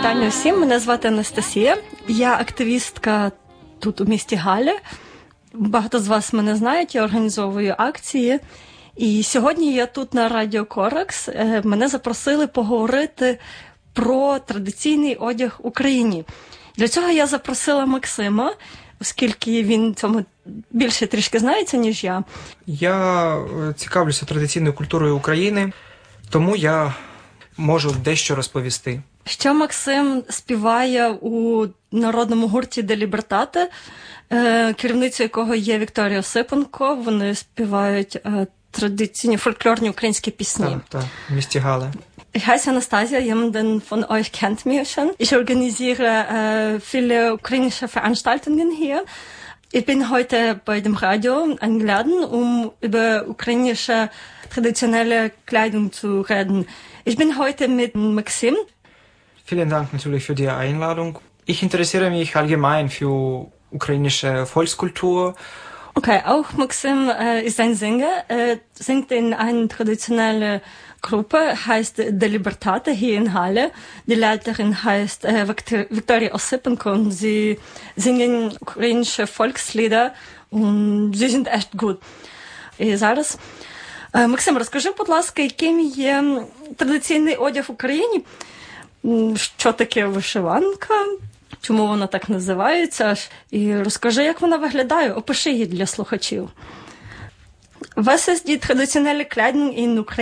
Вітання всім, мене звати Анастасія, я активістка тут у місті Галлі. Багато з вас мене знають, я організовую акції. І сьогодні я тут на Радіо Коракс. Мене запросили поговорити про традиційний одяг в Україні. Для цього я запросила Максима, оскільки він цьому більше трішки знається, ніж я. Я цікавлюся традиційною культурою України, тому я можу дещо розповісти. Ще Максим співає у народному гурті «Де Лібертате», керівницею якого є Вікторія Осипенко. Вони співають традиційні фольклорні українські пісні. Так, в місті Галле. Ich heiße Anastasia, jemanden von euch kennt mich schon. Ich organisiere viele ukrainische Veranstaltungen hier. Ich bin heute bei dem Radio eingeladen, um über ukrainische traditionelle Kleidung zu reden. Ich bin heute mit Maxim. Vielen Dank natürlich für die Einladung. Ich interessiere mich allgemein für ukrainische Volkskultur. Okay, auch Maxim ist ein Sänger. Er singt in einer traditionellen Gruppe, heißt «De Libertate» hier in Halle. Die Leiterin heißt Viktoria Osipенко und sie singen ukrainische Volkslieder und sie sind echt gut. І зараз, Максим, розкажи, будь ласка, яким є традиційний одяг в Україні? Що таке вишиванка? Чому вона так називається? І розкажи, як вона виглядає, опиши її для слухачів. Was ist die traditionelle Kleidung in Ukraine?